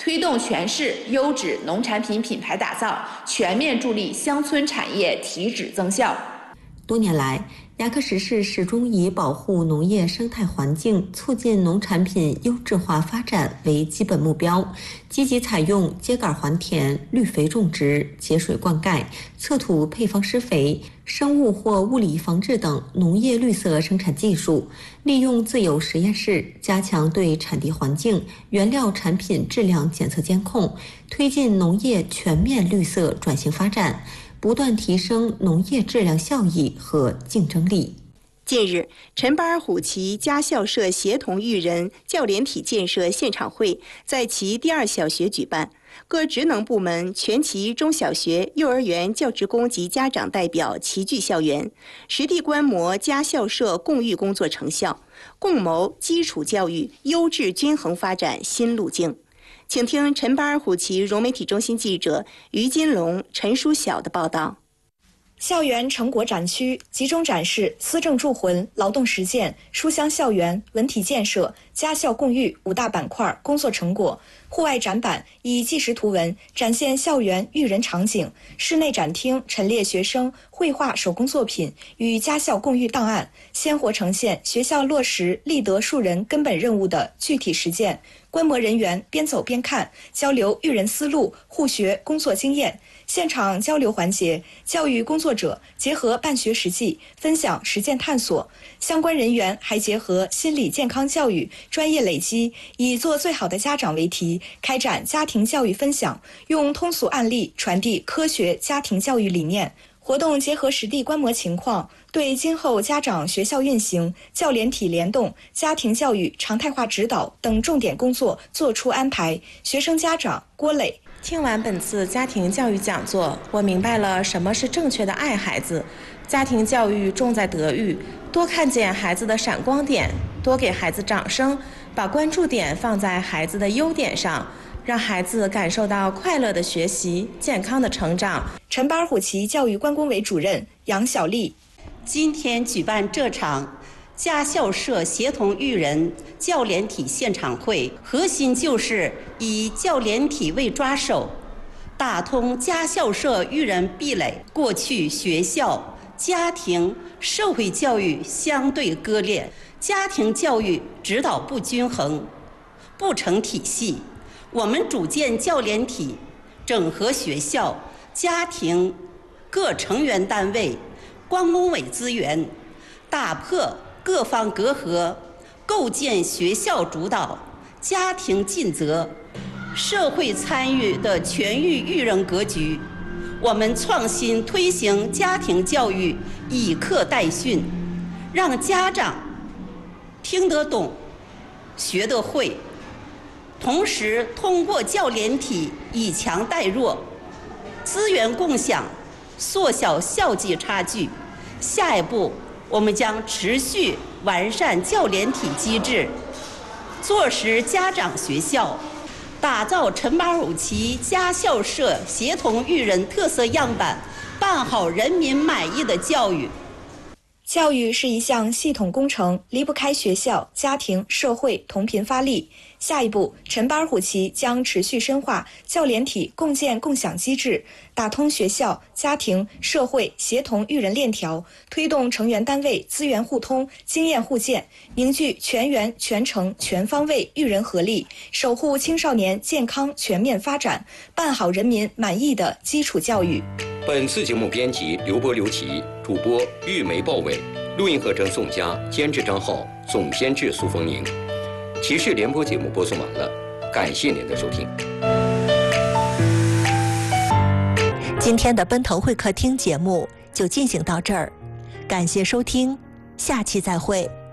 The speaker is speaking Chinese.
推动全市优质农产品品牌打造，全面助力乡村产业提质增效。 多年来，牙克石市始终以保护农业生态环境、促进农产品优质化发展为基本目标，积极采用秸秆还田、绿肥种植、节水灌溉、测土配方施肥、生物或物理防治等农业绿色生产技术，利用自有实验室加强对产地环境、原料产品质量检测监控，推进农业全面绿色转型发展，不断提升农业质量效益和竞争力。 近日，陈巴尔虎旗家校社协同育人教联体建设现场会在其第2小学举办，各职能部门、全旗中小学、幼儿园教职工及家长代表齐聚校园，实地观摩家校社共育工作成效，共谋基础教育优质均衡发展新路径。请听陈巴尔虎旗融媒体中心记者于金龙、陈淑晓的报道。 校园成果展区集中展示思政铸魂、劳动实践、书香校园、文体建设、家校共育5大板块工作成果。户外展板以纪实图文展现校园育人场景，室内展厅陈列学生绘画手工作品与家校共育档案，鲜活呈现学校落实立德树人根本任务的具体实践。观摩人员边走边看，交流育人思路，互学工作经验。现场交流环节，教育工作者结合办学实际，分享实践探索；相关人员还结合心理健康教育、专业累积，以做最好的家长为题，开展家庭教育分享，用通俗案例传递科学家庭教育理念。活动结合实地观摩情况，对今后家长学校运行、教联体联动、家庭教育常态化指导等重点工作作出安排。学生家长郭磊。 听完本次家庭教育讲座，我明白了什么是正确的爱孩子。家庭教育重在德育，多看见孩子的闪光点，多给孩子掌声，把关注点放在孩子的优点上，让孩子感受到快乐的学习、健康的成长。 陈巴尔虎旗教育观工委主任杨小丽， 今天举办这场家校社协同育人教联体现场会，核心就是以教联体为抓手，打通家校社育人壁垒。过去学校、家庭、社会教育相对割裂，家庭教育指导不均衡，不成体系。我们组建教联体，整合学校、家庭各成员单位、观工委资源，打破各方隔阂，构建学校主导、家庭尽责、社会参与的全域育人格局。我们创新推行家庭教育，以课代训，让家长听得懂、学得会。同时，通过教联体以强带弱，资源共享，缩小校际差距。下一步，我们将持续完善教联体机制，坐实家长学校，打造陈巴尔虎旗家校社协同育人特色样板，办好人民满意的教育。 教育是一项系统工程，离不开学校、家庭、社会同频发力。下一步，陈巴尔虎旗将持续深化教联体共建共享机制，打通学校、家庭、社会协同育人链条，推动成员单位资源互通、经验互鉴，凝聚全员全程全方位育人合力，守护青少年健康全面发展，办好人民满意的基础教育。 本次节目编辑刘波、刘琦，主播玉梅、鲍伟，录音合成宋佳，监制张浩，总监制苏凤宁。骑士联播节目播送完了，感谢您的收听。 今天的奔腾会客厅节目就进行到这儿，感谢收听，下期再会。